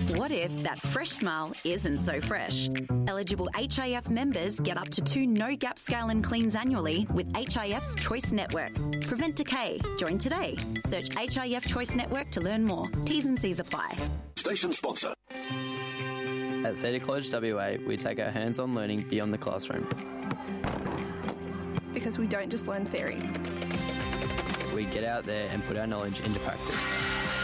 What if that fresh smile isn't so fresh? Eligible HIF members get up to 2 no-gap scale and cleans annually with HIF's Choice Network. Prevent decay. Join today. Search HIF Choice Network to learn more. T's and C's apply. Station sponsor. At Cedar College WA, we take our hands-on learning beyond the classroom. Because we don't just learn theory. We get out there and put our knowledge into practice.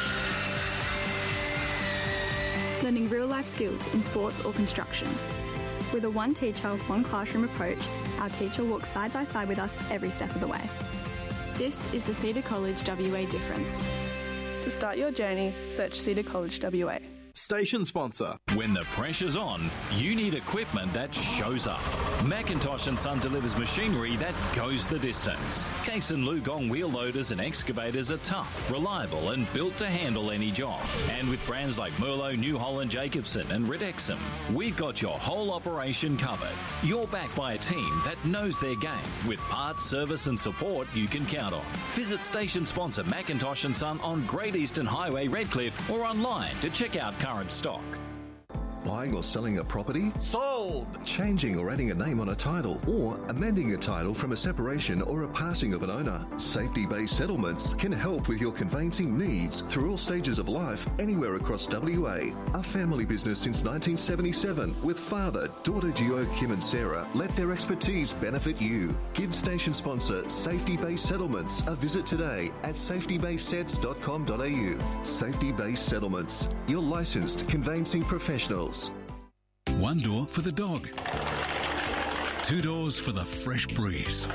Learning real-life skills in sports or construction. With a one teacher, one classroom approach, our teacher walks side by side with us every step of the way. This is the Cedar College WA difference. To start your journey, search Cedar College WA. Station sponsor. When the pressure's on, you need equipment that shows up. Macintosh & Son delivers machinery that goes the distance. Case and Lugong wheel loaders and excavators are tough, reliable and built to handle any job. And with brands like Merlo, New Holland, Jacobson and Ridexum, we've got your whole operation covered. You're backed by a team that knows their game with parts, service and support you can count on. Visit station sponsor Macintosh & Son on Great Eastern Highway, Redcliffe, or online to check out current stock. Buying or selling a property? Sold! Changing or adding a name on a title, or amending a title from a separation or a passing of an owner. Safety-based settlements can help with your conveyancing needs through all stages of life, anywhere across WA. A family business since 1977 with father, daughter Gio, Kim and Sarah. Let their expertise benefit you. Give station sponsor Safety-Based Settlements a visit today at safetybasedsets.com.au. Safety-Based Settlements, your licensed conveyancing professionals. One door for the dog. 2 doors for the fresh breeze.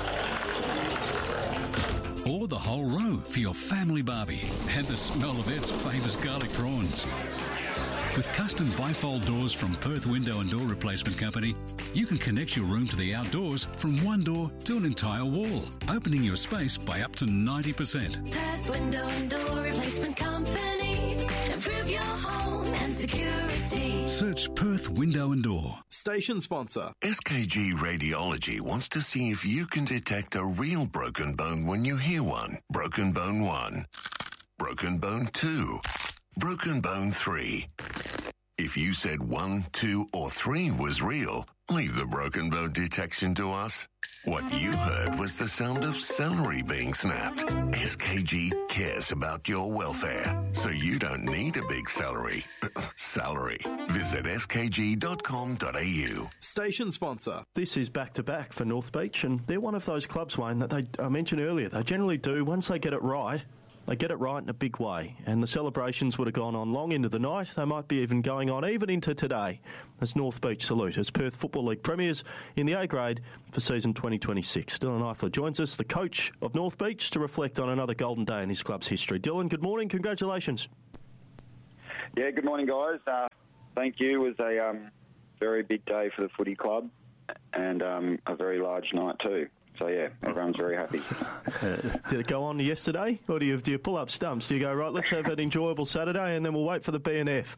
Or the whole row for your family barbie and the smell of Ed's famous garlic prawns. With custom bifold doors from Perth Window and Door Replacement Company, you can connect your room to the outdoors from one door to an entire wall, opening your space by up to 90%. Perth Window and Door Replacement Company. Improve your home and security. Search Perth Window and Door. Station sponsor. SKG Radiology wants to see if you can detect a real broken bone when you hear one. Broken bone 1. Broken bone 2. Broken bone 3. If you said 1, 2 or 3 was real, leave the broken bone detection to us. What you heard was the sound of celery being snapped. SKG cares about your welfare, so you don't need a big salary. Visit skg.com.au. Station sponsor. This is back-to-back for North Beach, and they're one of those clubs, Wayne, that I mentioned earlier. They generally do, once they get it right, they get it right in a big way, and the celebrations would have gone on long into the night. They might be even going on even into today as North Beach salute as Perth Football League premiers in the A grade for season 2026. Dylan Eifler joins us, the coach of North Beach, to reflect on another golden day in his club's history. Dylan, good morning. Congratulations. Yeah, good morning, guys. Thank you. It was a very big day for the footy club and a very large night too. So, yeah, everyone's very happy. Did it go on yesterday? Or do you pull up stumps? Do you go, right, let's have an enjoyable Saturday and then we'll wait for the BNF?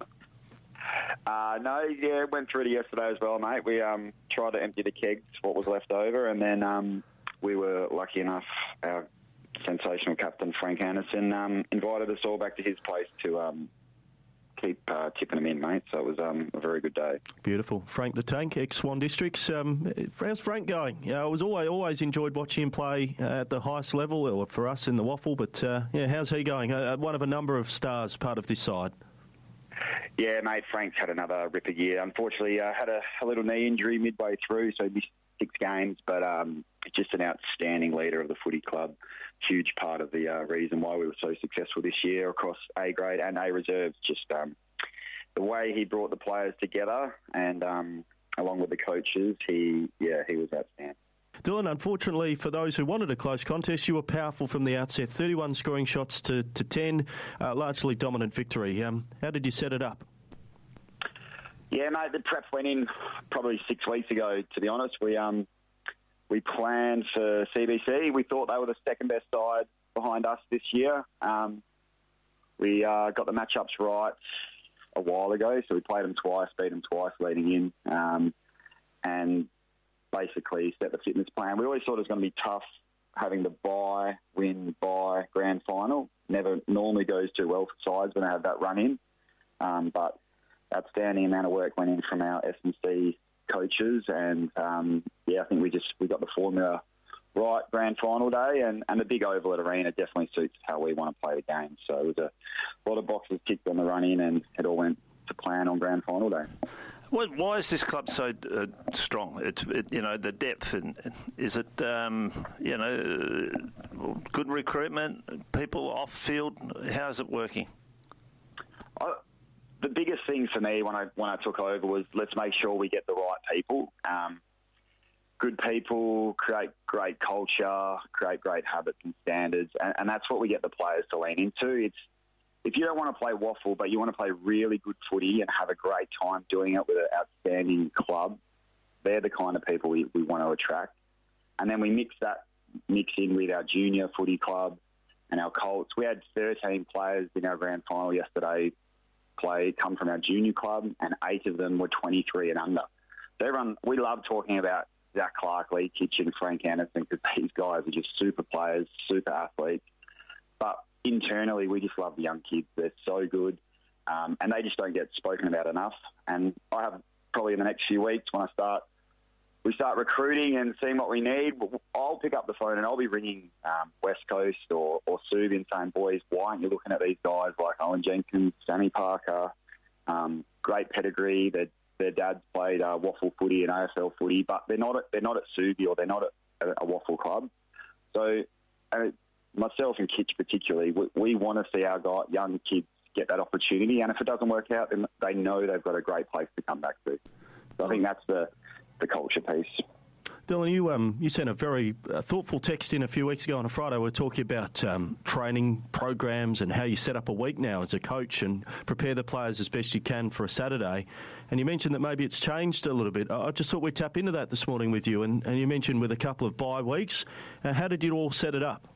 No, yeah, went through to yesterday as well, mate. We tried to empty the kegs, what was left over, and then we were lucky enough, our sensational captain, Frank Anderson, invited us all back to his place to keep tipping them in, mate. So it was a very good day. Beautiful. Frank the Tank, ex-Swan Districts. How's Frank going? I was always enjoyed watching him play at the highest level, or for us in the Waffle, but how's he going? One of a number of stars, part of this side. Yeah, mate, Frank's had another ripper year. Unfortunately, had a little knee injury midway through, so he missed 6 games, but just an outstanding leader of the footy club. Huge part of the reason why we were so successful this year across A grade and A reserves. Just the way he brought the players together and along with the coaches, he was outstanding. Dylan, unfortunately for those who wanted a close contest, you were powerful from the outset. 31 scoring shots to 10, largely dominant victory. How did you set it up? Yeah, mate, the prep went in probably 6 weeks ago, to be honest. We planned for CBC. We thought they were the second best side behind us this year. We got the matchups right a while ago, so we played them twice, beat them twice leading in, and basically set the fitness plan. We always thought it was going to be tough having the bye, win, bye, grand final. Never normally goes too well for sides when they have that run in, but outstanding amount of work went in from our S&C coaches, and I think we got the formula right grand final day, and the big oval at Arena definitely suits how we want to play the game. So it was a lot of boxes ticked on the run in, and it all went to plan on grand final day. Why is this club so strong? The depth, and is it good recruitment, people off field? How's it working? The biggest thing for me when I took over was let's make sure we get the right people. Good people create great culture, create great habits and standards, and that's what we get the players to lean into. If you don't want to play waffle, but you want to play really good footy and have a great time doing it with an outstanding club, they're the kind of people we want to attract. And then we mix in with our junior footy club and our Colts. We had 13 players in our grand final yesterday come from our junior club, and 8 of them were 23 and under. We love talking about Zach Clark, Lee Kitchen, Frank Anderson, because these guys are just super players, super athletes. But internally, we just love the young kids. They're so good, and they just don't get spoken about enough. And I have probably in the next few weeks when we start recruiting and seeing what we need, I'll pick up the phone and I'll be ringing West Coast or Subin saying, boys, why aren't you looking at these guys like Owen Jenkins, Sammy Parker, great pedigree. Their dads played waffle footy and AFL footy, but they're not at Subi or they're not at a waffle club. So myself and Kitch particularly, we want to see our young kids get that opportunity, and if it doesn't work out, then they know they've got a great place to come back to. So I think that's the culture piece. Dylan, you sent a very thoughtful text in a few weeks ago on a Friday. We were talking about training programs and how you set up a week now as a coach and prepare the players as best you can for a Saturday. And you mentioned that maybe it's changed a little bit. I just thought we'd tap into that this morning with you. And you mentioned with a couple of bye weeks. How did you all set it up?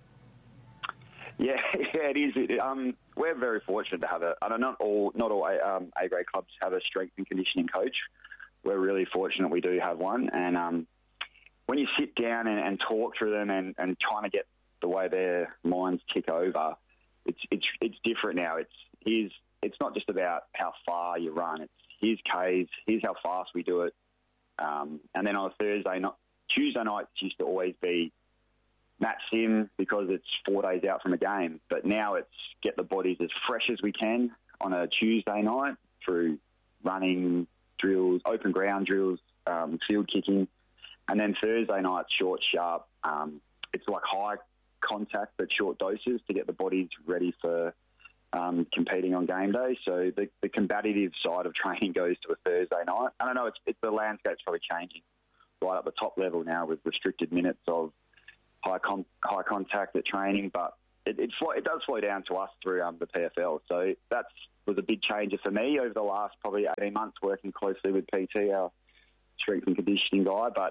Yeah, it is. We're very fortunate to have not all A-grade clubs have a strength and conditioning coach. We're really fortunate we do have one. And when you sit down and talk through them and trying to get the way their minds tick over, it's different now. It's not just about how far you run. It's here's Ks, here's how fast we do it. And then on a Tuesday nights used to always be match sim because it's 4 days out from a game. But now it's get the bodies as fresh as we can on a Tuesday night through running drills, open ground drills, field kicking. And then Thursday night, short, sharp. It's like high contact but short doses to get the bodies ready for competing on game day. So the combative side of training goes to a Thursday night. I don't know, it's the landscape's probably changing right at the top level now with restricted minutes of high contact at training, but it does flow down to us through the PFL. So that was a big changer for me over the last probably 18 months working closely with PT, our strength and conditioning guy. But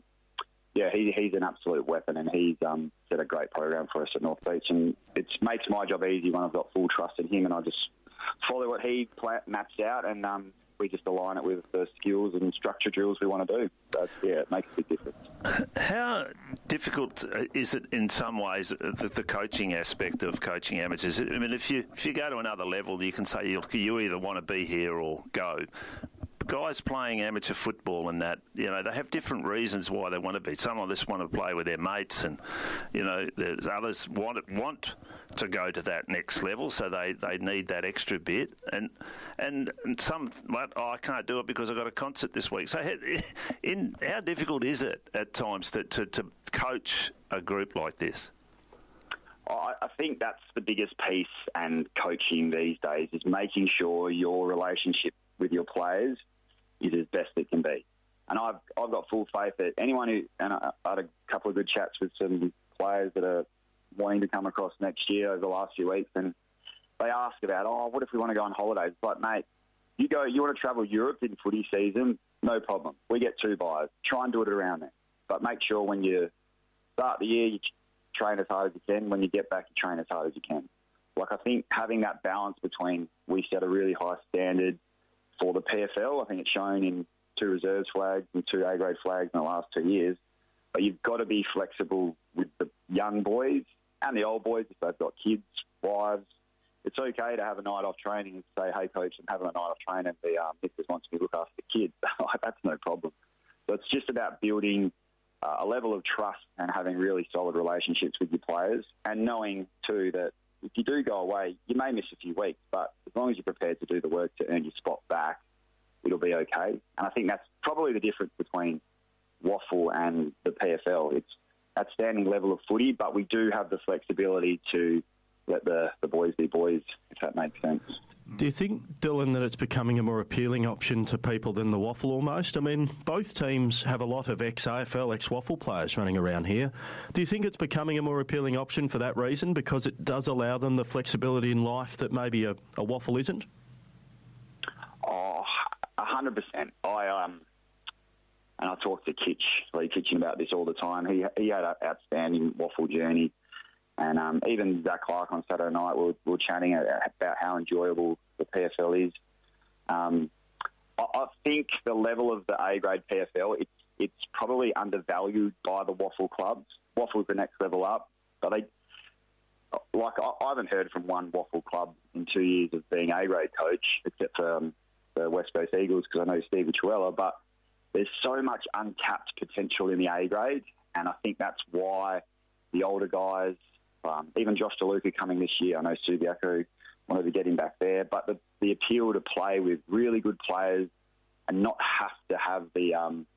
he's an absolute weapon, and he's set a great program for us at North Beach, and it makes my job easy when I've got full trust in him, and I just follow what he maps out, and we just align it with the skills and structure drills we want to do. So it makes a big difference. How difficult is it in some ways, the coaching aspect of coaching amateurs? I mean, if you go to another level, you can say you either want to be here or go. Guys playing amateur football and that, they have different reasons why they want to be. Some of us want to play with their mates, and there's others want to go to that next level, so they need that extra bit. And some, I can't do it because I've got a concert this week. So how difficult is it at times to coach a group like this? I think that's the biggest piece, and coaching these days is making sure your relationship with your players is as best it can be. And I've got full faith that anyone who, and I had a couple of good chats with some players that are wanting to come across next year over the last few weeks, and they ask about, what if we want to go on holidays? It's like, mate, you want to travel Europe in footy season, no problem. We get 2 buys. Try and do it around there. But make sure when you start the year, you train as hard as you can. When you get back, you train as hard as you can. Like, I think having that balance between, we set a really high standard for the PFL. I think it's shown in 2 reserves flags and 2 A-grade flags in the last 2 years. But you've got to be flexible with the young boys and the old boys if they've got kids, wives, it's okay to have a night off training and say, hey, coach, I'm having a night off training and the missus wants me to look after the kids. That's no problem. So it's just about building a level of trust and having really solid relationships with your players, and knowing, too, that if you do go away, you may miss a few weeks, but as long as you're prepared to do the work to earn your spot back, it'll be okay. And I think that's probably the difference between WAFL and the PFL. It's outstanding level of footy, but we do have the flexibility to let the boys be boys, if that makes sense. Do you think, Dylan, that it's becoming a more appealing option to people than the WAFL almost? I mean, both teams have a lot of ex-AFL, ex-WAFL players running around here. Do you think it's becoming a more appealing option for that reason, because it does allow them the flexibility in life that maybe a WAFL isn't? Oh, 100%. And I talk to Lee Kitchen about this all the time. He had an outstanding WAFL journey. And even Zach Clark on Saturday night, we were chatting about how enjoyable the PFL is. I think the level of the A-grade PFL, it's probably undervalued by the WAFL clubs. WAFL's the next level up. But I haven't heard from one WAFL club in 2 years of being A-grade coach, except for the West Coast Eagles, because I know Steve Truella. But there's so much untapped potential in the A-grade, and I think that's why the older guys, even Josh DeLuca coming this year, I know Subiaco wanted to get him back there, but the appeal to play with really good players and not have to have the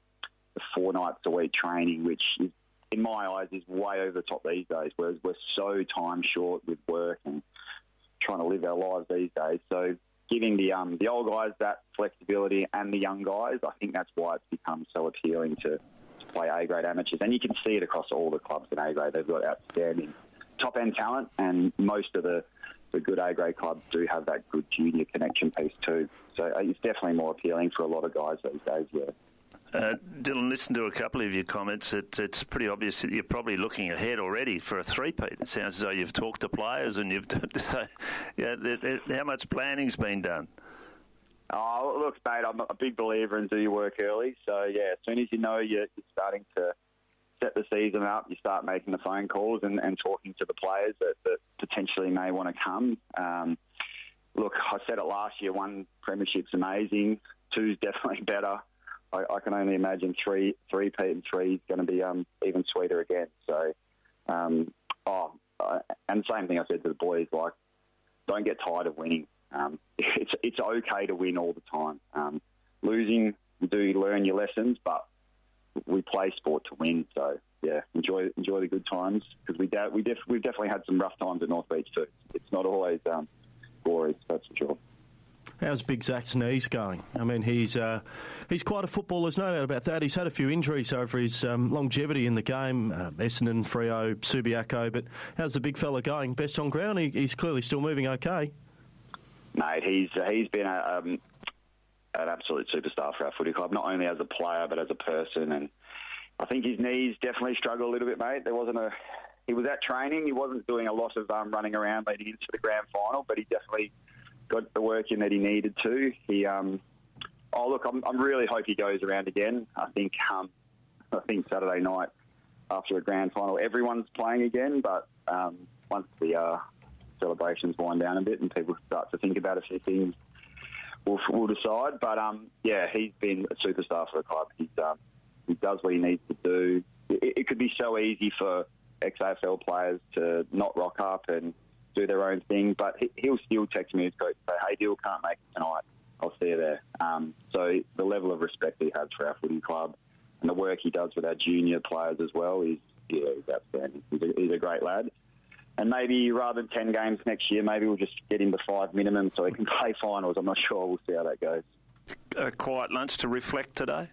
4 nights a week training, which is, in my eyes, is way over the top these days, whereas we're so time short with work and trying to live our lives these days. So giving the old guys that flexibility and the young guys, I think that's why it's become so appealing to play A-grade amateurs. And you can see it across all the clubs in A-grade. They've got outstanding top-end talent, and most of the good A-grade clubs do have that good junior connection piece too. So it's definitely more appealing for a lot of guys these days, yeah. Dylan, listen to a couple of your comments. It's pretty obvious that you're probably looking ahead already for a three-peat. It sounds as though you've talked to players and you've... So, yeah, how much planning's been done? Oh, look, mate, I'm a big believer in do your work early. So, yeah, as soon as you know you're starting to set the season up, you start making the phone calls and talking to the players that potentially may want to come. Look, I said it last year, 1 premiership's amazing, 2's definitely better. I can only imagine three-peat and 3 is going to be even sweeter again. So, and the same thing I said to the boys, like, don't get tired of winning. It's okay to win all the time. Losing, you do learn your lessons, but we play sport to win. So, yeah, enjoy the good times, because we've definitely had some rough times at North Beach too. It's not always glorious, that's for sure. How's Big Zach's knees going? I mean, he's quite a footballer, there's no doubt about that. He's had a few injuries over his longevity in the game, Essendon, Freo, Subiaco, but how's the big fella going? Best on ground? He's clearly still moving okay. Mate, he's been an absolute superstar for our footy club, not only as a player but as a person. And I think his knees definitely struggle a little bit, mate. He was at training. He wasn't doing a lot of running around leading into the grand final, but he definitely got the work in that he needed to. I'm really hope he goes around again. I think Saturday night after a grand final, everyone's playing again, but once the celebrations wind down a bit and people start to think about a few things, we'll decide. But he's been a superstar for the club. He does what he needs to do. It could be so easy for ex-AFL players to not rock up and do their own thing, but he'll still text me as coach and say, hey, Dill, can't make it tonight. I'll see you there. So the level of respect he has for our footy club and the work he does with our junior players as well is outstanding. He's a great lad. And maybe rather than 10 games next year, maybe we'll just get him to 5 minimum so he can play finals. I'm not sure. We'll see how that goes. A quiet lunch to reflect today?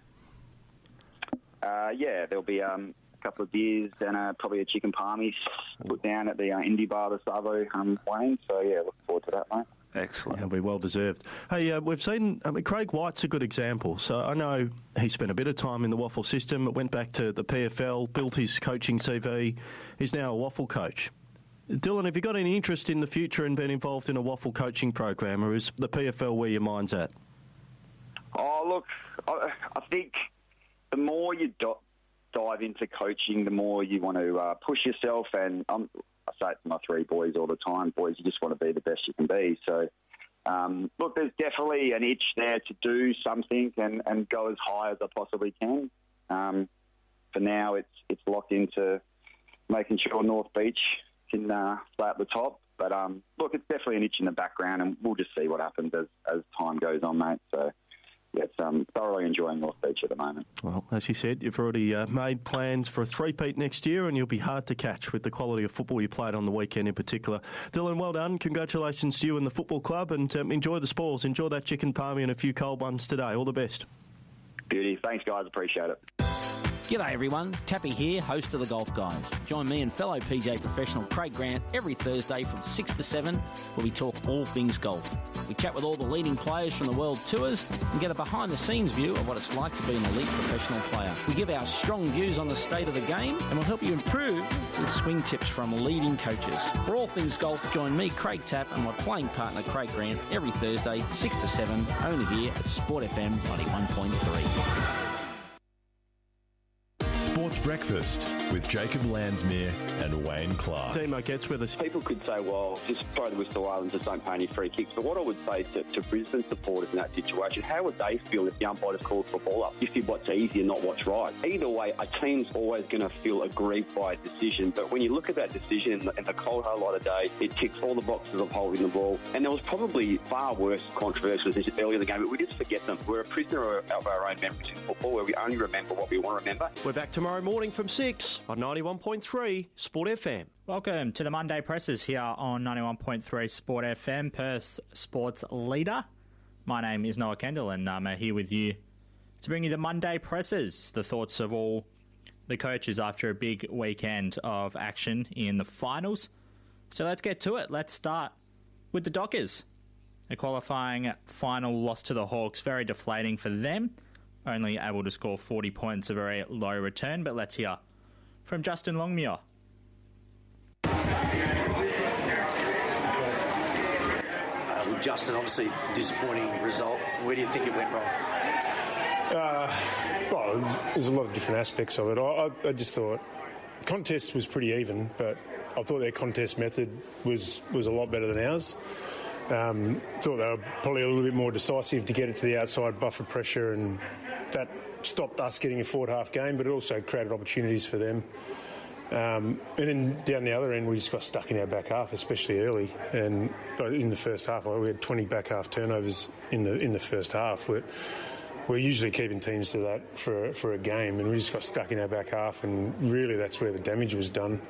There'll be a couple of beers and probably a chicken palmies put down at the indie bar, the Savo Wayne. So, look forward to that, mate. Excellent. It'll be well deserved. Hey, we've seen, Craig White's a good example. So I know he spent a bit of time in the WAFL system, went back to the PFL, built his coaching CV. He's now a WAFL coach. Dylan, have you got any interest in the future in being involved in a WAFL coaching program, or is the PFL where your mind's at? Oh, look, I think the more you dive into coaching, the more you want to push yourself. And I say it to my three boys all the time, boys, you just want to be the best you can be. So, look, there's definitely an itch there to do something and go as high as I possibly can. For now, it's locked into making sure North Beach can stay at the top. But, look, it's definitely an itch in the background, and we'll just see what happens as time goes on, mate. So, yeah, it's thoroughly enjoying North Beach at the moment. Well, as you said, you've already made plans for a three-peat next year, and you'll be hard to catch with the quality of football you played on the weekend in particular. Dylan, well done. Congratulations to you and the football club, and enjoy the spoils. Enjoy that chicken palmy and a few cold ones today. All the best. Beauty. Thanks, guys. Appreciate it. G'day everyone, Tappy here, host of The Golf Guys. Join me and fellow PJ professional Craig Grant every Thursday from 6 to 7 where we talk all things golf. We chat with all the leading players from the world tours and get a behind-the-scenes view of what it's like to be an elite professional player. We give our strong views on the state of the game and we'll help you improve with swing tips from leading coaches. For all things golf, join me, Craig Tapp, and my playing partner Craig Grant every Thursday, 6 to 7, only here at Sport FM 91.3. Sports Breakfast with Jacob Landsmere and Wayne Clark. Timo gets with us. People could say, well, just throw the whistle away and just don't pay any free kicks. But what I would say to Brisbane supporters in that situation, how would they feel if the umpire just called for ball up? If you what's easy and not what's right. Either way, a team's always going to feel aggrieved by a decision. But when you look at that decision in the cold hard light of day, it ticks all the boxes of holding the ball. And there was probably far worse controversial decisions earlier in the game, but we just forget them. We're a prisoner of our own memories in football where we only remember what we want to remember. We're back tomorrow morning from 6 on 91.3 Sport FM. Welcome to the Monday Presses here on 91.3 Sport FM, Perth's sports leader. My name is Noah Kendall and I'm here with you to bring you the Monday Presses, the thoughts of all the coaches after a big weekend of action in the finals. So let's get to it. Let's start with the Dockers. A qualifying final loss to the Hawks, very deflating for them. Only able to score 40 points, a very low return. But let's hear from Justin Longmuir. Justin, obviously disappointing result. Where do you think it went wrong? Well, there's a lot of different aspects of it. I just thought the contest was pretty even, but I thought their contest method was a lot better than ours. Thought they were probably a little bit more decisive to get it to the outside, buffer pressure, and that stopped us getting a forward half game, but it also created opportunities for them. And then down the other end, we just got stuck in our back half, especially early. And in the first half, we had 20 back half turnovers in the first half. We're usually keeping teams to that for a game, and we just got stuck in our back half, and really that's where the damage was done.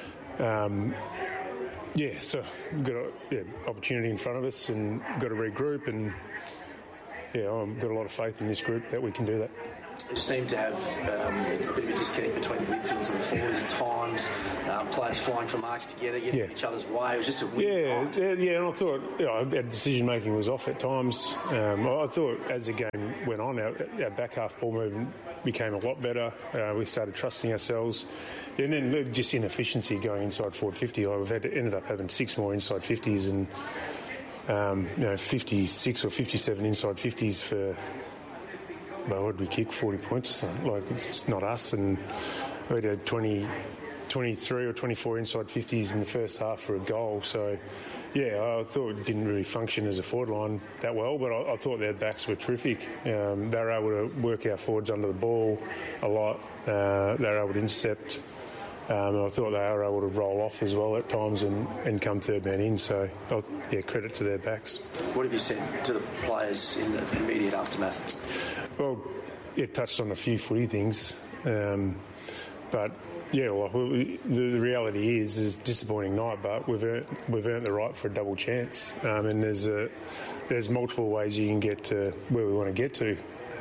So we've got an opportunity in front of us and got to regroup, and I've got a lot of faith in this group that we can do that. You seem to have a bit of a disconnect between the midfields and the forwards at times. Players flying from marks together, getting in each other's way. It was just a weird night. And I thought our decision-making was off at times. I thought as the game went on, our back half ball movement became a lot better. We started trusting ourselves. And then just inefficiency going inside forward 50. We've ended up having 6 more inside 50s and 56 or 57 inside 50s for... Well, what did we kick? 40 points or something. Like, it's not us. And we had 23 or 24 inside 50s in the first half for a goal. So, I thought it didn't really function as a forward line that well, but I thought their backs were terrific. They were able to work our forwards under the ball a lot. They were able to intercept. I thought they were able to roll off as well at times and come third man in. So, credit to their backs. What have you said to the players in the immediate aftermath? Well, touched on a few footy things. But, the reality is disappointing night, but we've earned the right for a double chance. And there's multiple ways you can get to where we want to get to.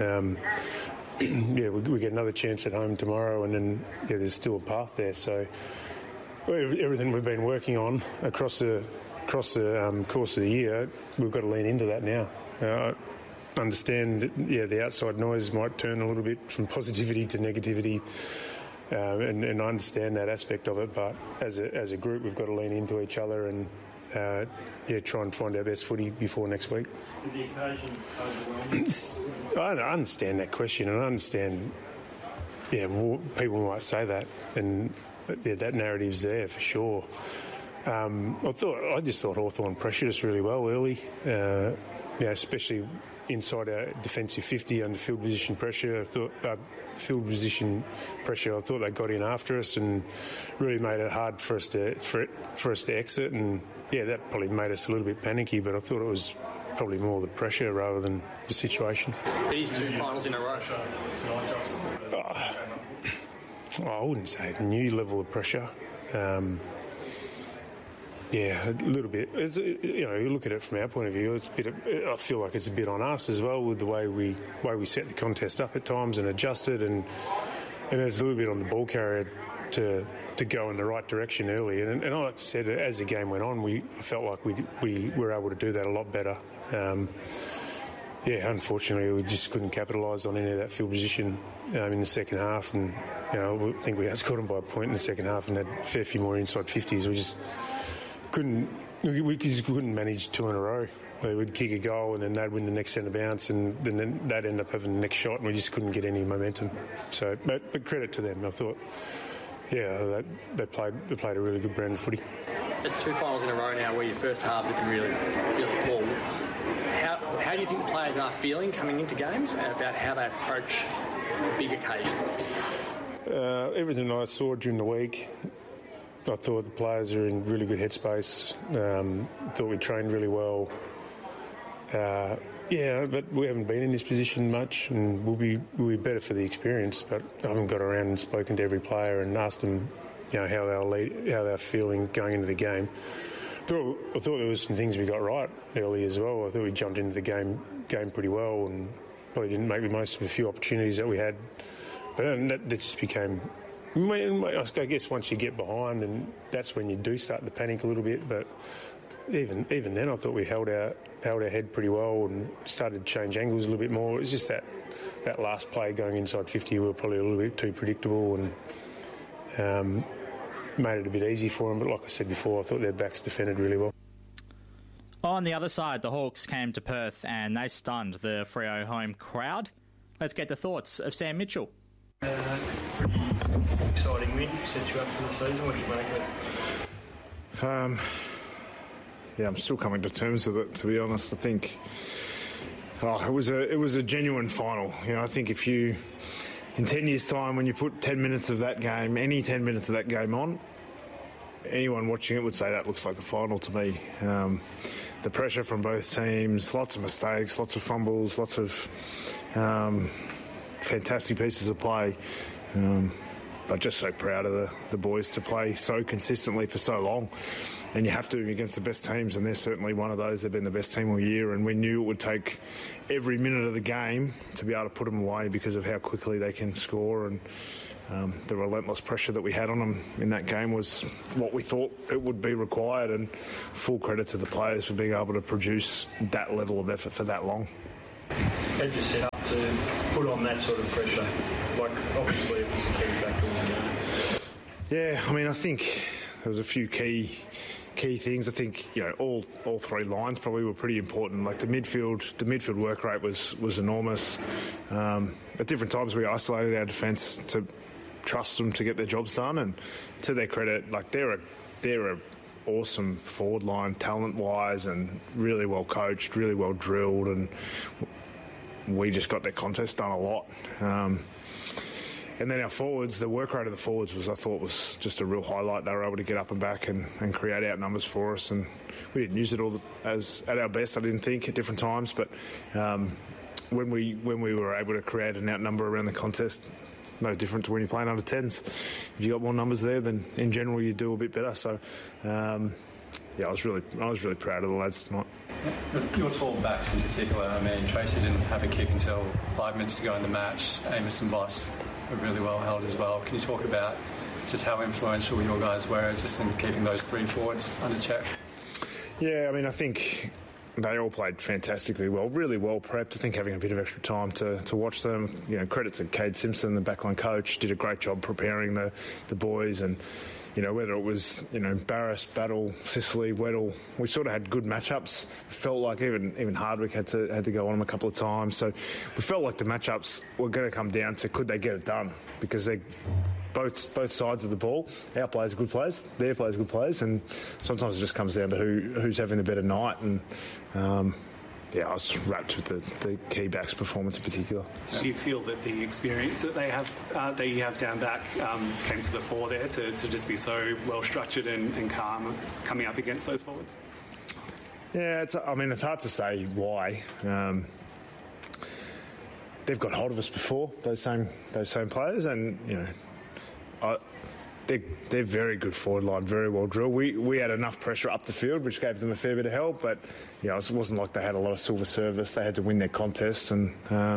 We get another chance at home tomorrow, and then there's still a path there. So everything we've been working on across the course of the year, we've got to lean into that now. Understand that, the outside noise might turn a little bit from positivity to negativity, and I understand that aspect of it. But as a group, we've got to lean into each other and try and find our best footy before next week. Did the occasion overwhelm? I understand that question, and I understand. People might say that, and that narrative's there for sure. I just thought Hawthorn pressured us really well early, especially inside our defensive 50 under field position pressure. I thought they got in after us and really made it hard for us to exit. And that probably made us a little bit panicky. But I thought it was probably more the pressure rather than the situation. It is 2 finals in a row. I wouldn't say a new level of pressure. A little bit. You look at it from our point of view. I feel like it's a bit on us as well with the way we set the contest up at times and adjusted, and it's a little bit on the ball carrier to go in the right direction early. And like I said, as the game went on, I felt like we were able to do that a lot better. Unfortunately, we just couldn't capitalise on any of that field position in the second half, and I think we outscored them by a point in the second half and had a fair few more inside 50s. We just couldn't manage 2 in a row. They would kick a goal and then they'd win the next centre bounce, and then they'd end up having the next shot, and we just couldn't get any momentum. So, but credit to them. I thought, they played a really good brand of footy. It's 2 finals in a row now where your first halves have been really the ball. How do you think the players are feeling coming into games about how they approach the big occasion? Everything I saw during the week, I thought the players are in really good headspace. Thought we trained really well. But we haven't been in this position much, and we'll be better for the experience. But I haven't got around and spoken to every player and asked them, how they're feeling going into the game. I thought there was some things we got right early as well. I thought we jumped into the game pretty well, and probably didn't make the most of a few opportunities that we had. But then that just became. I guess once you get behind, and that's when you do start to panic a little bit. But even then, I thought we held our head pretty well and started to change angles a little bit more. It was just that last play going inside 50, we were probably a little bit too predictable and made it a bit easy for them. But like I said before, I thought their backs defended really well. On the other side, the Hawks came to Perth and they stunned the Freo home crowd. Let's get the thoughts of Sam Mitchell. Pretty exciting win, set you up for the season. What do you make of it? I'm still coming to terms with it, to be honest. I think it was a genuine final. I think if you, in 10 years' time, when you put 10 minutes of that game, any 10 minutes of that game on, anyone watching it would say that looks like a final to me. The pressure from both teams, lots of mistakes, lots of fumbles, lots of fantastic pieces of play. But just so proud of the boys to play so consistently for so long. And you have to against the best teams, and they're certainly one of those. They've been the best team all year, and we knew it would take every minute of the game to be able to put them away because of how quickly they can score. And the relentless pressure that we had on them in that game was what we thought it would be required, and full credit to the players for being able to produce that level of effort for that long. How did you set up to put on that sort of pressure? Obviously it was a key factor in the game. Yeah, I think there was a few key things. I think all 3 lines probably were pretty important. Like the midfield work rate was enormous. At different times we isolated our defence to trust them to get their jobs done, and to their credit, they're a awesome forward line talent wise, and really well coached, really well drilled, and we just got their contest done a lot. And then our forwards, the work rate of the forwards I thought was just a real highlight. They were able to get up and back and create out numbers for us, and we didn't use it all as at our best, I didn't think, at different times. But when we were able to create an outnumber around the contest, no different to when you're playing under 10s. If you got more numbers there, then in general you do a bit better. So I was really proud of the lads tonight. Your tall backs in particular. Tracy didn't have a kick until 5 minutes to go in the match. Amos and Voss were really well held as well. Can you talk about just how influential your guys were just in keeping those 3 forwards under check? Yeah, I think they all played fantastically well, really well prepped. I think having a bit of extra time to watch them. Credit to Cade Simpson, the backline coach, did a great job preparing the boys, and whether it was Barras, Battle, Sicily, Weddle, we sort of had good matchups. Felt like even Hardwick had to go on them a couple of times. So we felt like the matchups were going to come down to could they get it done, because both sides of the ball. Our players are good players, their players are good players, and sometimes it just comes down to who's having the better night. And I was wrapped with the key back's performance in particular. Did you feel that the experience that they have, that you have down back, came to the fore there to just be so well structured and calm coming up against those forwards? Yeah, it's hard to say why. They've got hold of us before, those same players, and they're very good forward line, very well drilled. We had enough pressure up the field, which gave them a fair bit of help, but it wasn't like they had a lot of silver service. They had to win their contests, and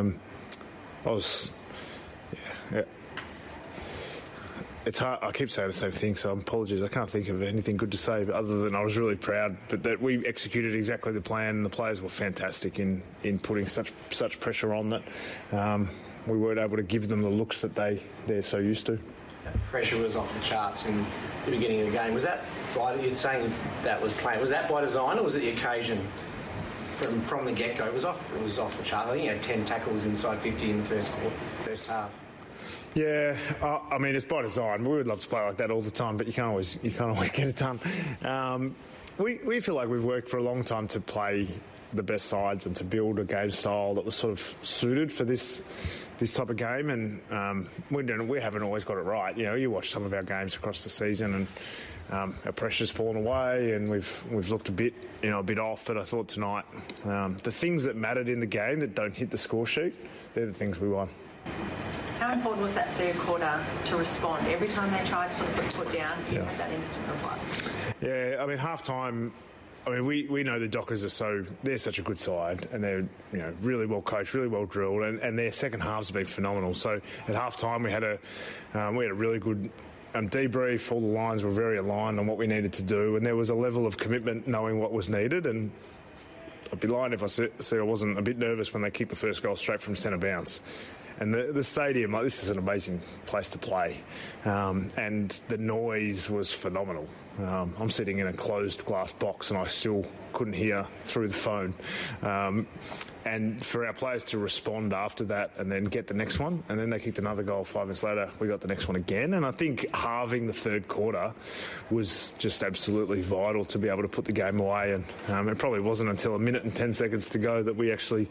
it's hard. I keep saying the same thing, so apologies. I can't think of anything good to say, but other than I was really proud that we executed exactly the plan, and the players were fantastic in putting such pressure on that we weren't able to give them the looks that they're so used to. Pressure was off the charts in the beginning of the game. Was that you're saying that was planned? Was that by design, or was it the occasion from the get-go? It was off the chart. I think you had 10 tackles inside 50 in the first half. Yeah, it's by design. We would love to play like that all the time, but you can't always get it done. We feel like we've worked for a long time to play the best sides and to build a game style that was sort of suited for this type of game, and we haven't always got it right. You watch some of our games across the season, and our pressure's fallen away, and we've looked a bit off. But I thought tonight, the things that mattered in the game that don't hit the score sheet, they're the things we won. How important was that third quarter to respond? Every time they tried to sort of put foot down, you had that instant reply. Yeah, half time. We know the Dockers they're such a good side, and they're really well coached, really well drilled, and their second halves have been phenomenal. So at half time we had a really good debrief. All the lines were very aligned on what we needed to do, and there was a level of commitment knowing what was needed. And I'd be lying if I said I wasn't a bit nervous when they kicked the first goal straight from centre bounce. And the stadium, this is an amazing place to play, and the noise was phenomenal. I'm sitting in a closed glass box and I still couldn't hear through the phone. And for our players to respond after that and then get the next one, and then they kicked another goal 5 minutes later, we got the next one again. And I think halving the third quarter was just absolutely vital to be able to put the game away. And it probably wasn't until 1 minute and 10 seconds to go that we actually...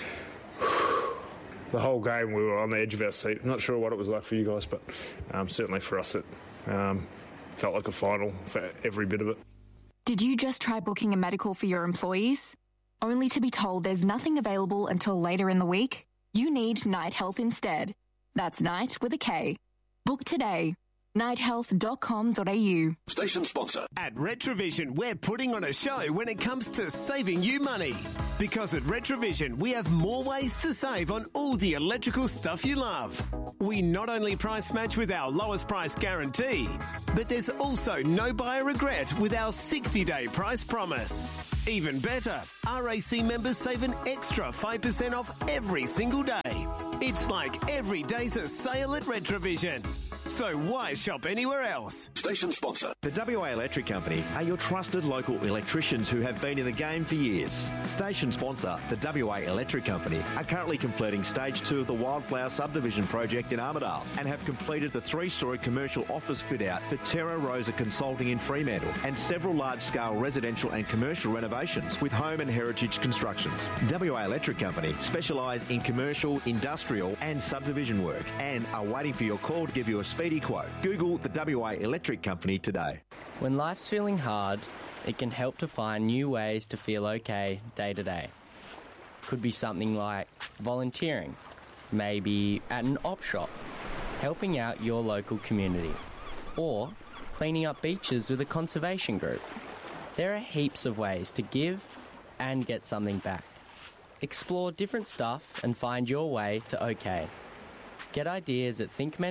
The whole game we were on the edge of our seat. I'm not sure what it was like for you guys, but certainly for us it felt like a final for every bit of it. Did you just try booking a medical for your employees? Only to be told there's nothing available until later in the week? You need Night Health instead. That's Night with a K. Book today. nighthealth.com.au. Station sponsor. At Retrovision, we're putting on a show when it comes to saving you money. Because at Retrovision, we have more ways to save on all the electrical stuff you love. We not only price match with our lowest price guarantee, but there's also no buyer regret with our 60-day price promise. Even better, RAC members save an extra 5% off every single day. It's like every day's a sale at Retrovision. So why shop anywhere else? Station sponsor. The WA Electric Company are your trusted local electricians who have been in the game for years. Station sponsor, the WA Electric Company, are currently completing Stage 2 of the Wildflower Subdivision project in Armidale and have completed the 3-storey commercial office fit-out for Terra Rosa Consulting in Fremantle and several large-scale residential and commercial renovations with home and heritage constructions. WA Electric Company specialise in commercial, industrial and subdivision work and are waiting for your call to give you a speedy quote. Google the WA Electric Company today. When life's feeling hard, it can help to find new ways to feel okay day to day. Could be something like volunteering, maybe at an op shop, helping out your local community, or cleaning up beaches with a conservation group. There are heaps of ways to give and get something back. Explore different stuff and find your way to okay. Get ideas at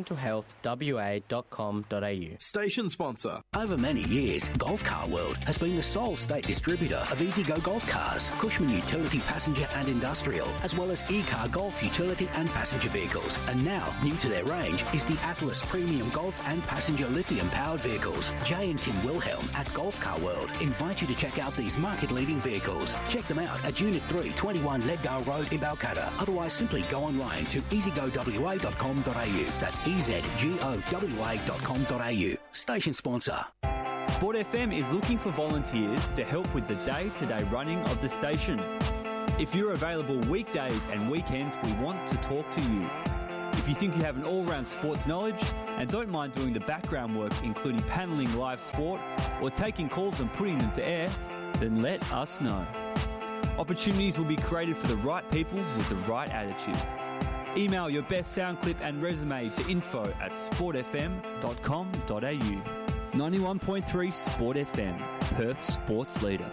thinkmentalhealthwa.com.au. Station sponsor. Over many years, Golf Car World has been the sole state distributor of EasyGo Golf Cars, Cushman Utility Passenger and Industrial, as well as E-Car Golf Utility and Passenger Vehicles. And now, new to their range is the Atlas Premium Golf and Passenger Lithium-powered vehicles. Jay and Tim Wilhelm at Golf Car World invite you to check out these market-leading vehicles. Check them out at Unit 3, 21 Leadgale Road in Balcatta. Otherwise, simply go online to easygowa.com.au ezgowa.com.au. That's ezgowa.com.au. Station sponsor. Sport FM is looking for volunteers to help with the day-to-day running of the station. If you're available weekdays and weekends, we want to talk to you. If you think you have an all-round sports knowledge and don't mind doing the background work, including panelling live sport or taking calls and putting them to air, then let us know. Opportunities will be created for the right people with the right attitude. Email your best sound clip and resume to info@sportfm.com.au. 91.3 Sport FM, Perth's sports leader.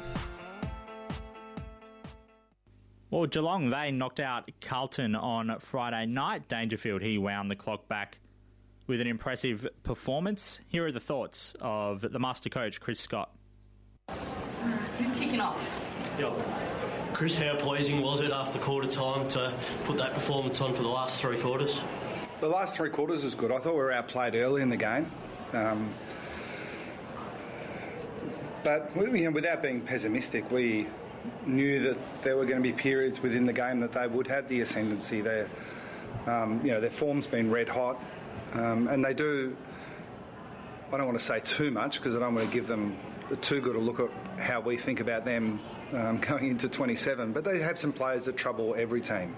Well, Geelong, they knocked out Carlton on Friday night. Dangerfield, he wound the clock back with an impressive performance. Here are the thoughts of the master coach, Chris Scott. Who's kicking off? Chris, how pleasing was it after quarter time to put that performance on for the last three quarters? The last three quarters was good. I thought we were outplayed early in the game. But without being pessimistic, we knew that there were going to be periods within the game that they would have the ascendancy there. Their form's been red hot, and they do. I don't want to say too much because I don't want to give them too good a look at how we think about them going into 27. But they have some players that trouble every team.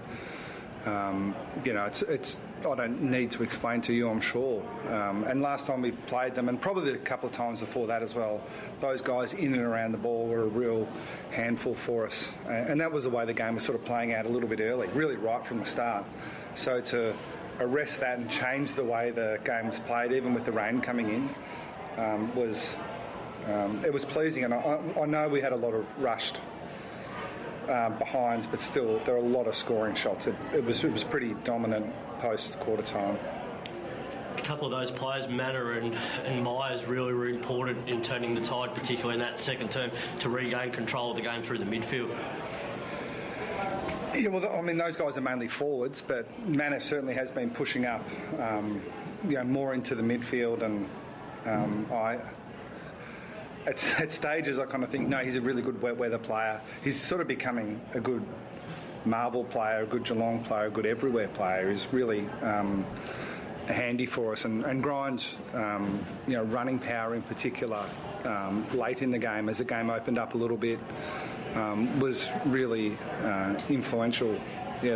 It's I don't need to explain to you, I'm sure. And last time we played them, and probably a couple of times before that as well, those guys in and around the ball were a real handful for us. And that was the way the game was sort of playing out a little bit early, really right from the start. So to arrest that and change the way the game was played, even with the rain coming in, was pleasing. And I know we had a lot of rushed behinds, but still there are a lot of scoring shots. It was pretty dominant post quarter time. A couple of those players, Manor and Myers, really were important in turning the tide, particularly in that second term, to regain control of the game through the midfield. Yeah, well, I mean, those guys are mainly forwards, but Manor certainly has been pushing up, more into the midfield, and At stages, I kind of think, no, he's a really good wet weather player. He's sort of becoming a good Marvel player, a good Geelong player, a good everywhere player. He's really handy for us. And Grimes, running power in particular, late in the game, as the game opened up a little bit, was really influential. Yeah,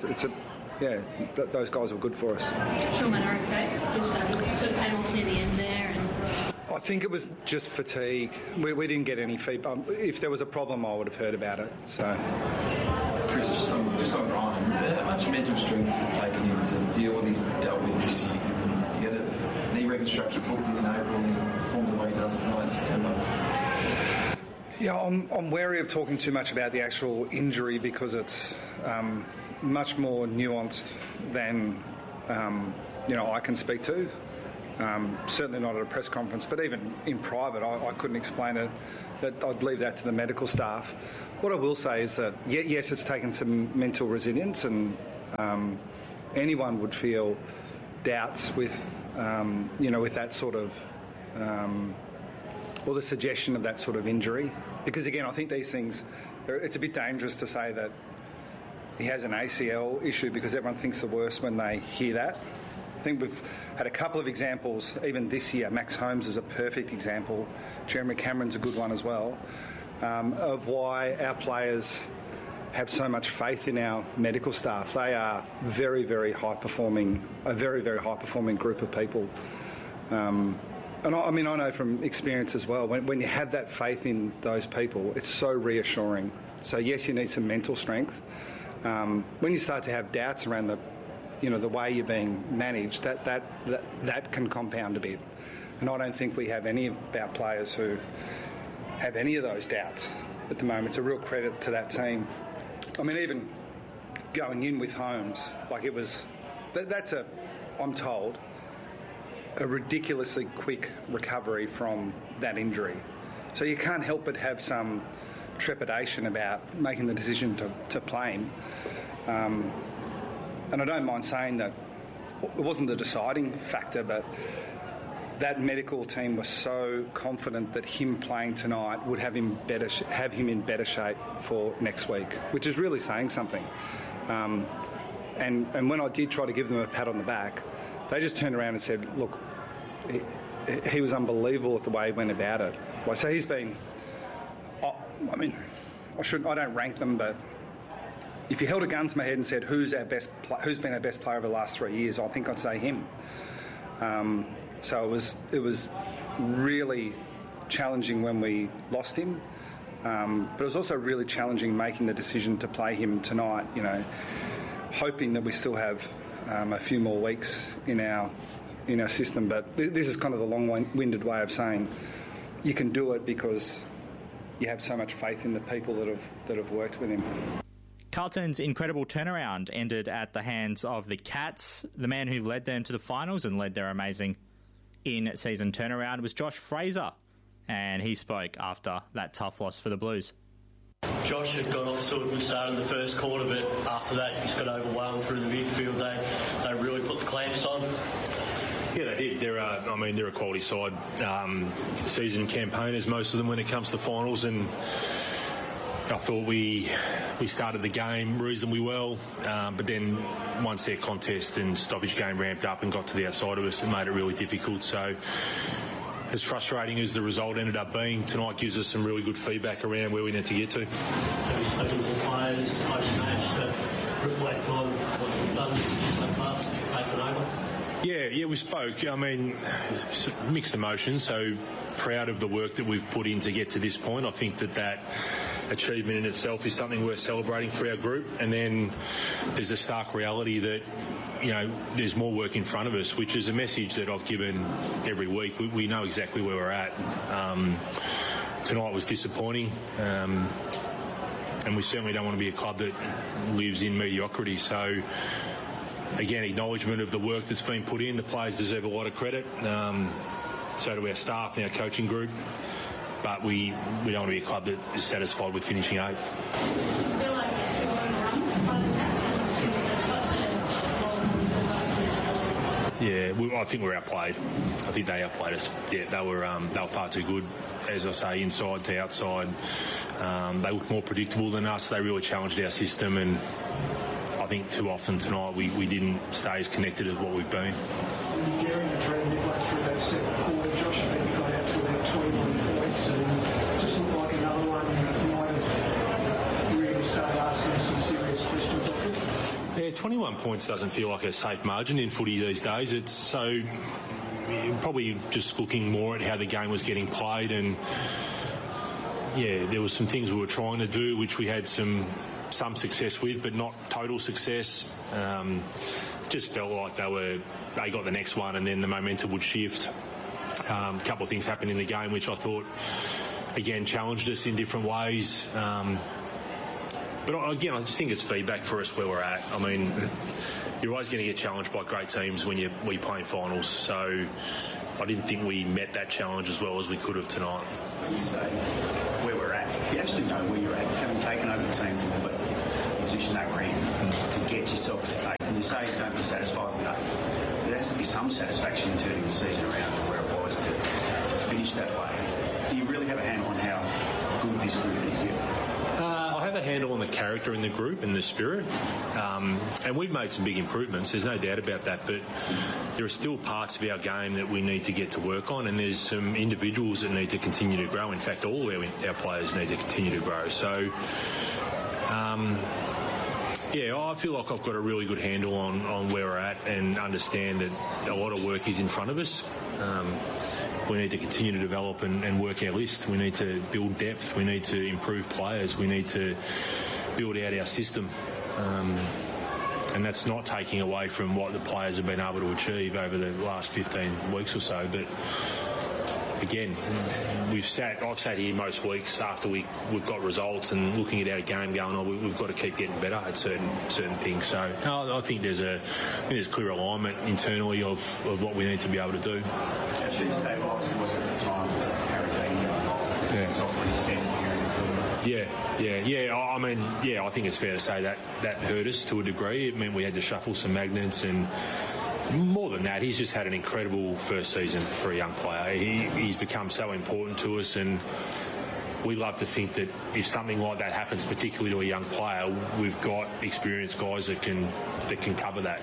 those guys were good for us. Sure, Manor, okay. Just sort of came off near the end there. I think it was just fatigue. We didn't get any feedback. If there was a problem, I would have heard about it. So, Chris, just on Ryan, how much mental strength have you taken in to deal with these dealt with this year? You get a knee reconstruction booked in April, and he performs the way he does tonight in September. Yeah, I'm wary of talking too much about the actual injury because it's much more nuanced than I can speak to. Certainly not at a press conference, but even in private, I couldn't explain it. That I'd leave that to the medical staff. What I will say is that yes, it's taken some mental resilience, and anyone would feel doubts with that sort of or the suggestion of that sort of injury. Because again, I think these things, it's a bit dangerous to say that he has an ACL issue because everyone thinks the worst when they hear that. I think we've had a couple of examples, even this year. Max Holmes is a perfect example. Jeremy Cameron's a good one as well, of why our players have so much faith in our medical staff. They are very, very high-performing, a very, very high-performing group of people. And I know from experience as well, when you have that faith in those people, it's so reassuring. So yes, you need some mental strength. When you start to have doubts around the way you're being managed, that can compound a bit. And I don't think we have any of our players who have any of those doubts at the moment. It's a real credit to that team. I mean, even going in with Holmes, I'm told, a ridiculously quick recovery from that injury. So you can't help but have some trepidation about making the decision to play him. And I don't mind saying that it wasn't the deciding factor, but that medical team was so confident that him playing tonight would have him in better shape for next week, which is really saying something. And when I did try to give them a pat on the back, they just turned around and said, look, he was unbelievable at the way he went about it. Like, so he's been, I don't rank them, but if you held a gun to my head and said, who's been our best player over the last 3 years, I think I'd say him. So it was really challenging when we lost him, but it was also really challenging making the decision to play him tonight, hoping that we still have a few more weeks in our system. But this is kind of the long-winded way of saying you can do it because you have so much faith in the people that have worked with him. Carlton's incredible turnaround ended at the hands of the Cats. The man who led them to the finals and led their amazing in-season turnaround was Josh Fraser, and he spoke after that tough loss for the Blues. Josh had got off to a good start in the first quarter, but after that he's got overwhelmed through the midfield. They really put the clamps on. Yeah, they did. They're a quality side. Season campaigners, most of them, when it comes to finals, and I thought we started the game reasonably well, but then once their contest and stoppage game ramped up and got to the outside of us, it made it really difficult. So as frustrating as the result ended up being, tonight gives us some really good feedback around where we need to get to. Have you spoken to the players post-match to reflect on what you've done so far, taken over? Yeah, we spoke. Mixed emotions, so proud of the work that we've put in to get to this point. I think that achievement in itself is something worth celebrating for our group, and then there's the stark reality that there's more work in front of us, which is a message that I've given every week. We know exactly where we're at. Tonight was disappointing, and we certainly don't want to be a club that lives in mediocrity. So again, acknowledgement of the work that's been put in. The players deserve a lot of credit. So do our staff and our coaching group. But we don't want to be a club that is satisfied with finishing eighth. I feel like you're on a run by the Cats and such a Yeah, I think we're outplayed. I think they outplayed us. Yeah, they were far too good. As I say, inside to outside, they looked more predictable than us. They really challenged our system, and I think too often tonight we didn't stay as connected as what we've been. Daring to dream midway through that second quarter, Josh, I think you got out to about 21 points and just looked like another one might have really started asking some serious questions of it. Yeah, 21 points doesn't feel like a safe margin in footy these days. It's so probably just looking more at how the game was getting played, and yeah, there were some things we were trying to do which we had some success with, but not total success. Just felt like they got the next one and then the momentum would shift. A couple of things happened in the game which I thought, again, challenged us in different ways. But again, I just think it's feedback for us where we're at. I mean, you're always going to get challenged by great teams when you play in finals. So I didn't think we met that challenge as well as we could have tonight. When you say where we're at, if you actually know where you're at, having taken over the team from the position they were in, to get yourself to eighth, and you say don't be satisfied with that. There has to be some satisfaction in turning the season around from where it was to finish that way. Do you really have a handle on how good this group is yet? I have a handle on the character in the group and the spirit, and we've made some big improvements, there's no doubt about that, but there are still parts of our game that we need to get to work on, and there's some individuals that need to continue to grow. In fact, all our players need to continue to grow. So yeah, I feel like I've got a really good handle on where we're at and understand that a lot of work is in front of us. We need to continue to develop and work our list. We need to build depth. We need to improve players. We need to build out our system. And that's not taking away from what the players have been able to achieve over the last 15 weeks or so. But again, I've sat here most weeks after we've got results and looking at our game going, we've got to keep getting better at certain things. So I think there's clear alignment internally of what we need to be able to do. Actually stabilised it was at the time with Harry Dean involved. Yeah. It was off for an extended period until... Yeah. I think it's fair to say that hurt us to a degree. It meant we had to shuffle some magnets, and more than that, he's just had an incredible first season for a young player. He's become so important to us, and we love to think that if something like that happens, particularly to a young player, we've got experienced guys that can cover that.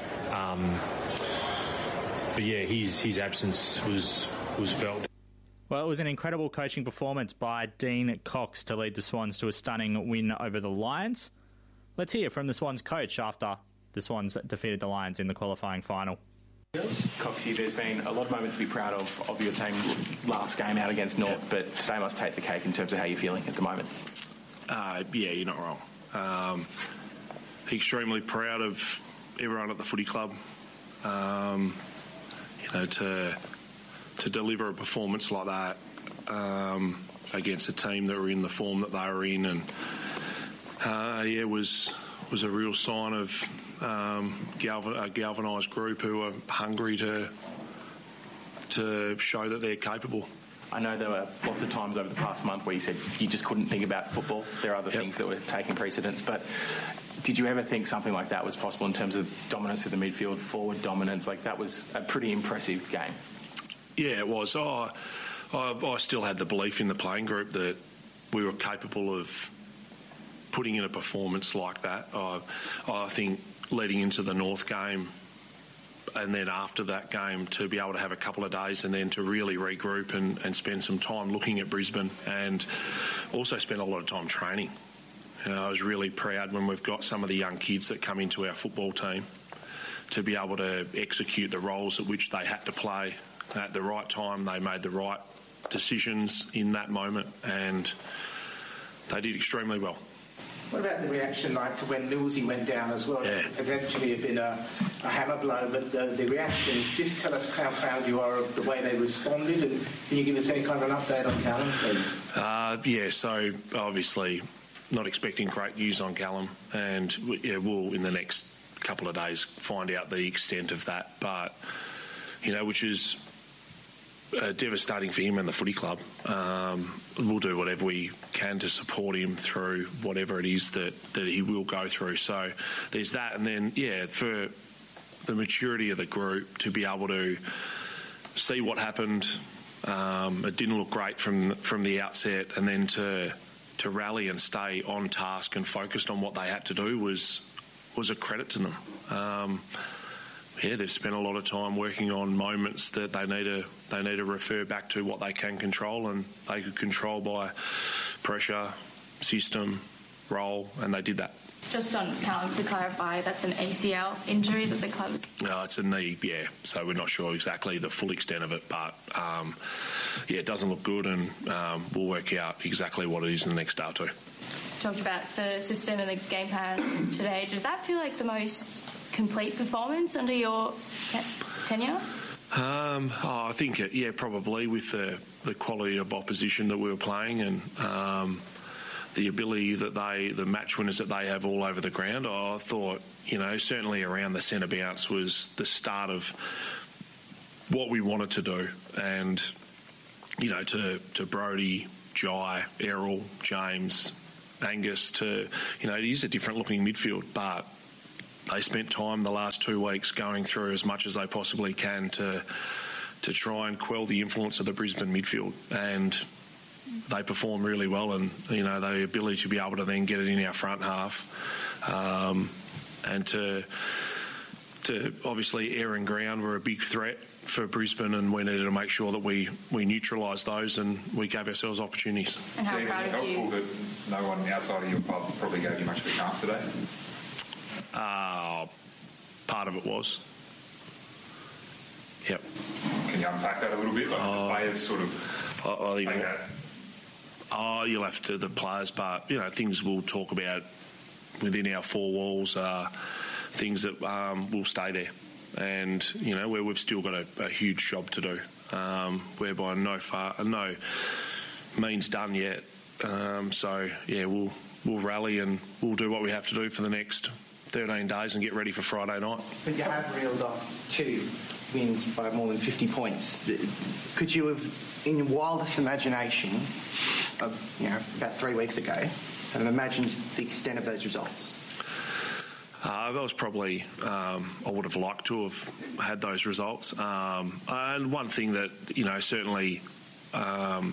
But yeah, his absence was felt. Well, it was an incredible coaching performance by Dean Cox to lead the Swans to a stunning win over the Lions. Let's hear from the Swans coach after the Swans defeated the Lions in the qualifying final. Coxie, there's been a lot of moments to be proud of your team last game out against North, but today must take the cake in terms of how you're feeling at the moment. Yeah, you're not wrong. Extremely proud of everyone at the footy club. To deliver a performance like that against a team that were in the form that they were in, and was a real sign of a galvanised group who are hungry to show that they're capable. I know there were lots of times over the past month where you said you just couldn't think about football. There are other things that were taking precedence, but did you ever think something like that was possible in terms of dominance of the midfield, forward dominance? Like, that was a pretty impressive game. Yeah, it was. I still had the belief in the playing group that we were capable of putting in a performance like that. I think leading into the North game and then after that game to be able to have a couple of days and then to really regroup and spend some time looking at Brisbane and also spend a lot of time training. I was really proud when we've got some of the young kids that come into our football team to be able to execute the roles at which they had to play at the right time. They made the right decisions in that moment and they did extremely well. What about the reaction like to when Lewsy went down as well? Yeah. Eventually it had been a hammer blow, but the reaction, just tell us how proud you are of the way they responded, and can you give us any kind of an update on Callum, please? So obviously not expecting great news on Callum, and we'll in the next couple of days find out the extent of that, but which is devastating for him and the footy club. We'll do whatever we can to support him through whatever it is that he will go through. So there's that, and then for the maturity of the group to be able to see what happened, it didn't look great from the outset, and then to rally and stay on task and focused on what they had to do was a credit to them. They've spent a lot of time working on moments that they need to refer back to what they can control, and they could control by pressure, system, role, and they did that. Just on Callum, to clarify, that's an ACL injury that the club... No, it's a knee, so we're not sure exactly the full extent of it, but it doesn't look good, and we'll work out exactly what it is in the next day or two. Talked about the system and the game plan today. Did that feel like the most complete performance under your tenure? I think, probably with the quality of opposition that we were playing and the ability that the match winners that they have all over the ground. I thought, certainly around the centre bounce was the start of what we wanted to do. And, to Brodie, Jai, Errol, James, Angus, it is a different looking midfield, but they spent time the last 2 weeks going through as much as they possibly can to try and quell the influence of the Brisbane midfield, and they perform really well. And the ability to be able to then get it in our front half, and to obviously air and ground were a big threat for Brisbane, and we needed to make sure that we neutralised those and we gave ourselves opportunities. And how proud of you? That no one outside of your club probably gave you much of a chance today? Part of it was. Yep. Can you unpack that a little bit? Like the players sort of... You'll have to, the players, but, things we'll talk about within our four walls are things that will stay there. And, where we've still got a huge job to do, whereby no means done yet. We'll rally and we'll do what we have to do for the next 13 days and get ready for Friday night. But you have reeled off 2 wins by more than 50 points. Could you have, in your wildest imagination, about 3 weeks ago, have imagined the extent of those results? That was probably, I would have liked to have had those results. And one thing that, certainly I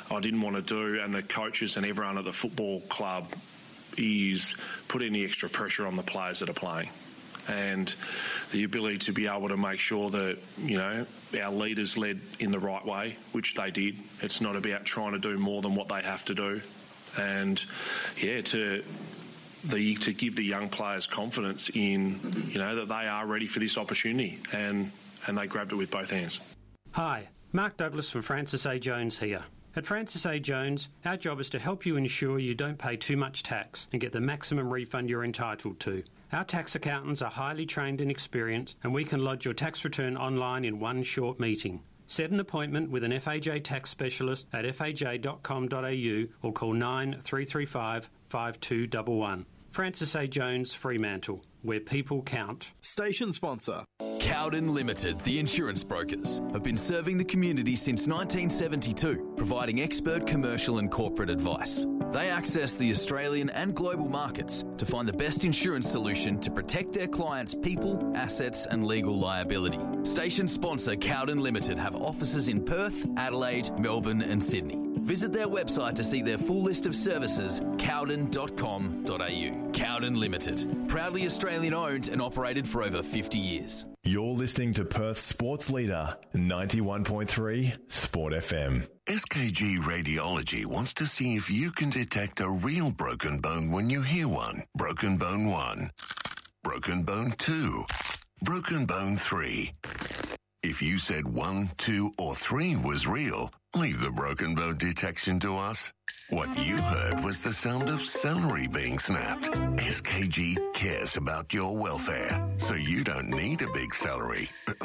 I didn't want to do, and the coaches and everyone at the football club, is put any extra pressure on the players that are playing. And the ability to be able to make sure that, you know, our leaders led in the right way, which they did. It's not about trying to do more than what they have to do. And, yeah, to give the young players confidence in, you know, that they are ready for this opportunity, and they grabbed it with both hands. Hi, Mark Douglas from Francis A. Jones here. At Francis A. Jones, our job is to help you ensure you don't pay too much tax and get the maximum refund you're entitled to. Our tax accountants are highly trained and experienced, and we can lodge your tax return online in one short meeting. Set an appointment with an FAJ tax specialist at faj.com.au or call 9335 5211. Francis A. Jones, Fremantle, where people count. Station sponsor. Cowden Limited, the insurance brokers, have been serving the community since 1972, providing expert commercial and corporate advice. They access the Australian and global markets to find the best insurance solution to protect their clients' people, assets and legal liability. Station sponsor Cowden Limited have offices in Perth, Adelaide, Melbourne and Sydney. Visit their website to see their full list of services, cowden.com.au. Cowden Limited, proudly Australian owned and operated for over 50 years. You're listening to Perth's sports leader, 91.3 Sport FM. SKG Radiology wants to see if you can detect a real broken bone when you hear one. Broken bone 1. Broken bone 2. Broken bone 3. If you said 1, 2 or 3 was real, leave the broken bone detection to us. What you heard was the sound of celery being snapped. SKG cares about your welfare, so you don't need a big salary.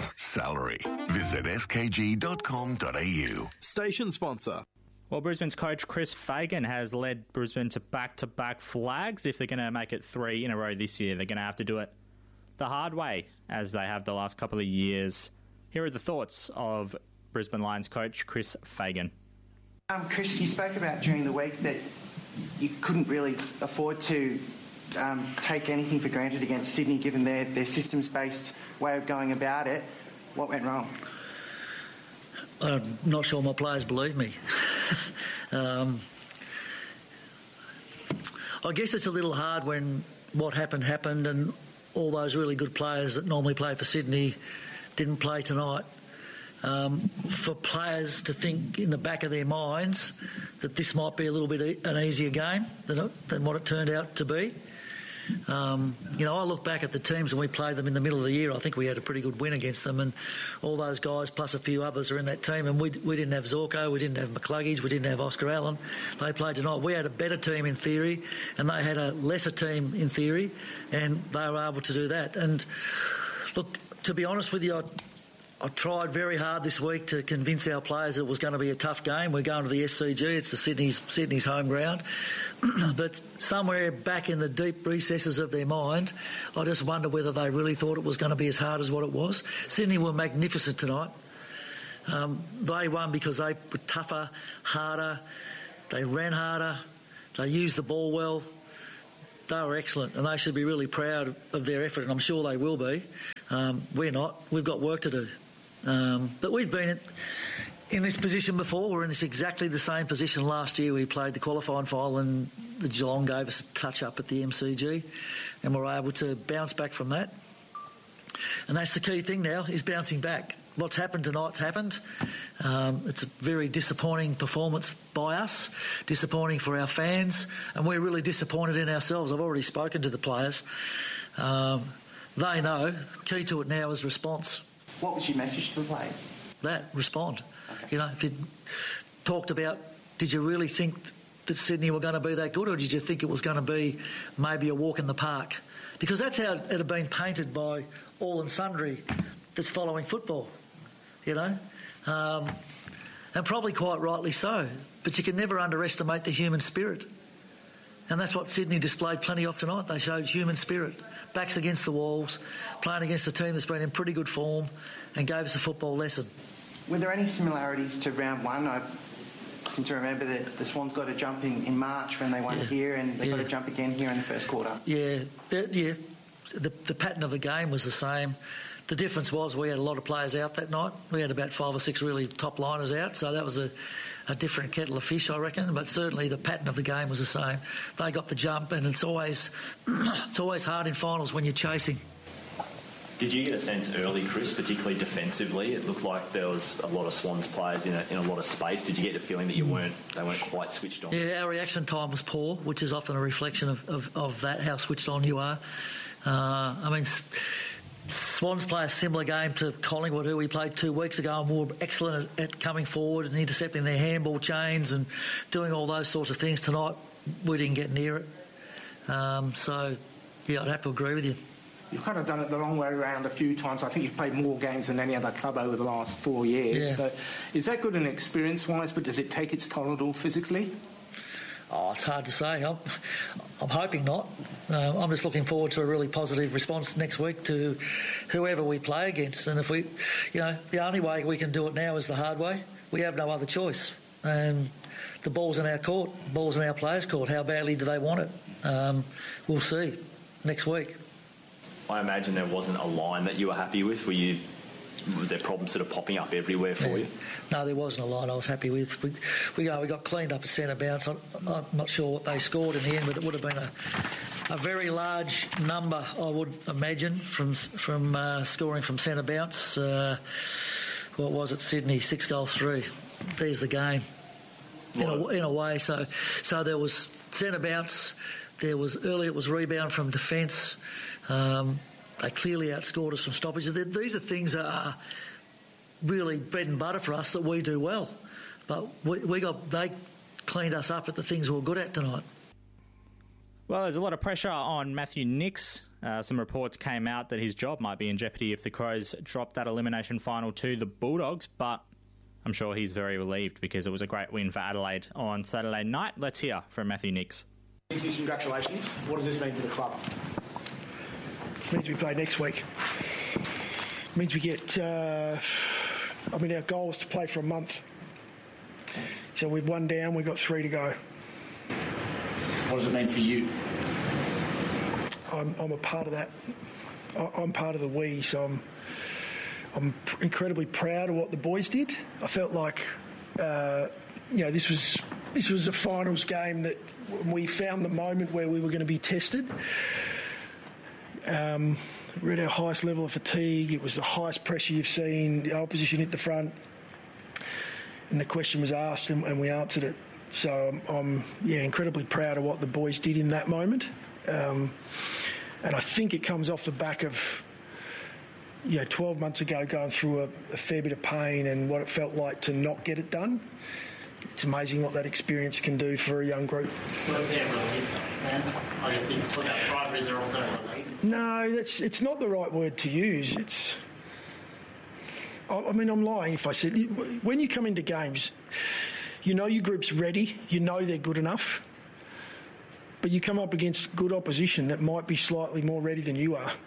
Visit skg.com.au. Station sponsor. Well, Brisbane's coach Chris Fagan has led Brisbane to back-to-back flags. If they're going to make it 3 in a row this year, they're going to have to do it the hard way, as they have the last couple of years. Here are the thoughts of Brisbane Lions coach Chris Fagan. Chris, you spoke about during the week that you couldn't really afford to take anything for granted against Sydney, given their systems-based way of going about it. What went wrong? I'm not sure my players believe me. I guess it's a little hard when what happened and all those really good players that normally play for Sydney didn't play tonight. For players to think in the back of their minds that this might be a little bit an easier game than what it turned out to be. I look back at the teams and we played them in the middle of the year. I think we had a pretty good win against them, and all those guys plus a few others are in that team, and we didn't have Zorko, we didn't have McCluggage, we didn't have Oscar Allen. They played tonight. We had a better team in theory, and they had a lesser team in theory, and they were able to do that. And look, to be honest with you, I tried very hard this week to convince our players it was going to be a tough game. We're going to the SCG. It's the Sydney's home ground. But somewhere back in the deep recesses of their mind, I just wonder whether they really thought it was going to be as hard as what it was. Sydney were magnificent tonight. They won because they were tougher, harder. They ran harder. They used the ball well. They were excellent, and they should be really proud of their effort, and I'm sure they will be. We're not. We've got work to do. But we've been in this position before. We're in exactly the same position last year. We played the qualifying final and the Geelong gave us a touch-up at the MCG, and we're able to bounce back from that. And that's the key thing now, is bouncing back. What's happened tonight's happened. It's a very disappointing performance by us, disappointing for our fans, and we're really disappointed in ourselves. I've already spoken to the players. They know. The key to it now is response. What was your message to the players? That, respond. Okay. If you talked about, did you really think that Sydney were going to be that good, or did you think it was going to be maybe a walk in the park? Because that's how it had been painted by all and sundry that's following football, and probably quite rightly so. But you can never underestimate the human spirit. And that's what Sydney displayed plenty of tonight. They showed human spirit, backs against the walls, playing against a team that's been in pretty good form and gave us a football lesson. Were there any similarities to round one? I seem to remember that the Swans got a jump in March when they won here, and they got a jump again here in the first quarter. The pattern of the game was the same. The difference was we had a lot of players out that night. We had about 5 or 6 really top liners out, so that was a different kettle of fish, I reckon. But certainly the pattern of the game was the same. They got the jump, and it's always hard in finals when you're chasing. Did you get a sense early, Chris, particularly defensively? It looked like there was a lot of Swans players in a lot of space. Did you get the feeling that they weren't quite switched on? Yeah, our reaction time was poor, which is often a reflection of that, how switched on you are. I mean, Swans play a similar game to Collingwood, who we played 2 weeks ago, and were excellent at coming forward and intercepting their handball chains and doing all those sorts of things. Tonight, we didn't get near it. So, yeah, I'd have to agree with you. You've kind of done it the long way around a few times. I think you've played more games than any other club over the last 4 years. Yeah. So is that good in experience-wise, but does it take its toll at all physically? Oh, it's hard to say. I'm hoping not. I'm just looking forward to a really positive response next week to whoever we play against. And if we, the only way we can do it now is the hard way. We have no other choice. And the ball's in our court, ball's in our players' court. How badly do they want it? We'll see next week. I imagine there wasn't a line that you were happy with. Was there problems sort of popping up everywhere for you? No, there wasn't a line I was happy with. We got cleaned up a centre bounce. I'm not sure what they scored in the end, but it would have been a very large number, I would imagine, from scoring from centre bounce. What was it, Sydney? 6-3. There's the game. In a way. So there was centre bounce. There was earlier it was rebound from defence. They clearly outscored us from stoppages. These are things that are really bread and butter for us that we do well. But they cleaned us up at the things we were good at tonight. Well, there's a lot of pressure on Matthew Nicks. Some reports came out that his job might be in jeopardy if the Crows drop that elimination final to the Bulldogs, but I'm sure he's very relieved because it was a great win for Adelaide on Saturday night. Let's hear from Matthew Nicks. Nicksy, congratulations. What does this mean for the club? It means we play next week. It means we get... our goal is to play for a month. So we've 1 down, we've got 3 to go. What does it mean for you? I'm a part of that. I'm part of the we, so I'm incredibly proud of what the boys did. I felt like, this was a finals game that we found the moment where we were going to be tested. We're at our highest level of fatigue. It was the highest pressure you've seen. The opposition hit the front, and the question was asked, and we answered it. So I'm incredibly proud of what the boys did in that moment. And I think it comes off the back of 12 months ago going through a fair bit of pain and what it felt like to not get it done. It's amazing what that experience can do for a young group. So is there relief then? I guess you can talk about pride, but is there also relief? No, it's not the right word to use. I'm lying if I said, when you come into games, your group's ready, they're good enough, but you come up against good opposition that might be slightly more ready than you are.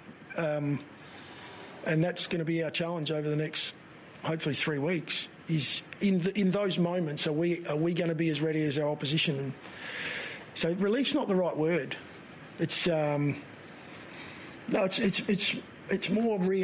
And that's going to be our challenge over the next, hopefully, 3 weeks, is in those moments, are we going to be as ready as our opposition? So relief's not the right word. It's more